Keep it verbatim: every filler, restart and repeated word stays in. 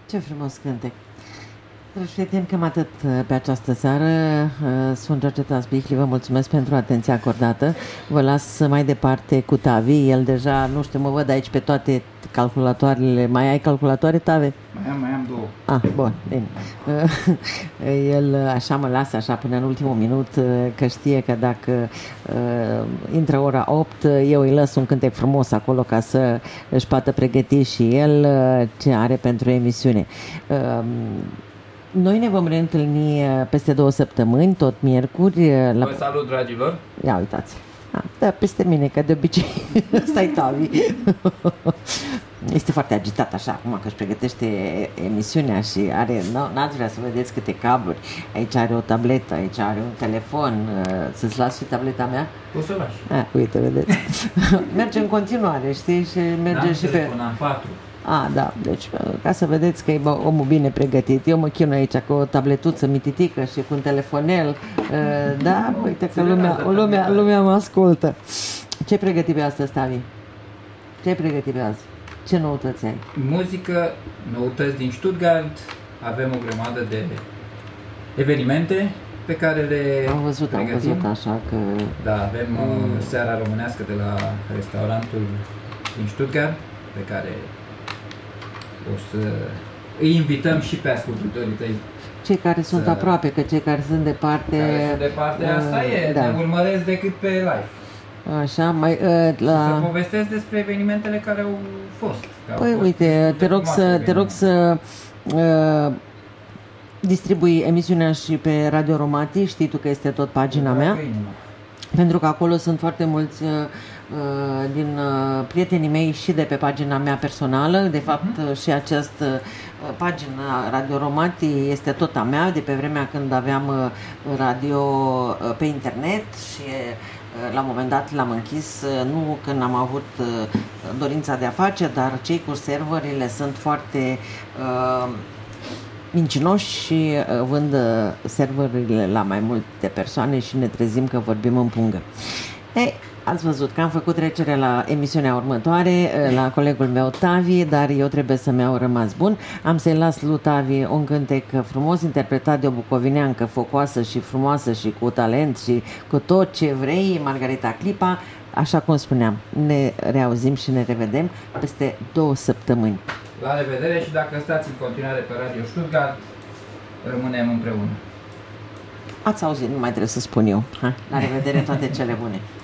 Ce frumos cântec! Dragi prieteni, cam atât pe această seară. Sfânt George Tasbihli, vă mulțumesc pentru atenția acordată. Vă las mai departe cu Tavi. El deja, nu știu, mă văd aici pe toate calculatoarele. Mai ai calculatoare, Tave? Mai am, mai am două. Ah, bun, bine. El așa mă lasă, așa până în ultimul minut, că știe că dacă uh, intră ora opt, eu îi las un cântec frumos acolo ca să își poată pregăti și el uh, ce are pentru emisiune. Uh, Noi ne vom reîntâlni peste două săptămâni, tot miercuri. La... Vă salut, dragilor! Ia uitați! Ah, da, peste mine, ca de obicei. Stai, Tavi! Este foarte agitat așa, acum că își pregătește emisiunea și are, n-ați vrea să vedeți câte cabluri. Aici are o tabletă, aici are un telefon. Să-ți las și tableta mea? O să lași. Ah, uite, vedeți. Merge în continuare, știi? Și merge da, și pe... am patru. A, da, deci ca să vedeți că e omul bine pregătit. Eu mă chinui aici cu o tabletuță mititică și cu un telefonel. Da, uite că lumea, lumea, lumea mă ascultă. Ce pregăti pe astăzi, Tavi? Ce pregăti pe azi? Ce noutăți ai? Muzică, noutăți din Stuttgart. Avem o grămadă de evenimente pe care le Am văzut, pregătim. am văzut așa că... Da, avem mm. seara românească de la restaurantul din Stuttgart, pe care o să îi invităm și pe ascultătorii tăi. Cei care sunt să... aproape, că cei care sunt departe... Care sunt departe, asta e, da. Ne urmăresc decât pe live. Așa, mai... Uh, la... Să povestesc despre evenimentele care au fost. Păi au uite, fost te rog să, te rog să uh, distribui emisiunea și pe Radio Romati, știi tu că este tot pagina mea. Inima. Pentru că acolo sunt foarte mulți uh, din uh, prietenii mei și de pe pagina mea personală. De fapt, uh-huh. și această uh, pagină Radio Romati este tot a mea, de pe vremea când aveam uh, radio uh, pe internet și uh, la un moment dat l-am închis, uh, nu când am avut uh, dorința de a face, dar cei cu serverile sunt foarte uh, mincinoși și uh, vând uh, serverurile la mai multe persoane și ne trezim că vorbim în pungă. Ei, ați văzut că am făcut trecere la emisiunea următoare, uh, la colegul meu Tavi, dar eu trebuie să-mi iau rămas bun. Am să-i las lui Tavi un cântec frumos, interpretat de o bucovineancă focoasă și frumoasă și cu talent și cu tot ce vrei, Margareta Clipa. Așa cum spuneam, ne reauzim și ne revedem peste două săptămâni. La revedere și dacă stați în continuare pe Radio Stuttgart, rămânem împreună. Ați auzit, nu mai trebuie să spun eu. Ha? La revedere, toate cele bune!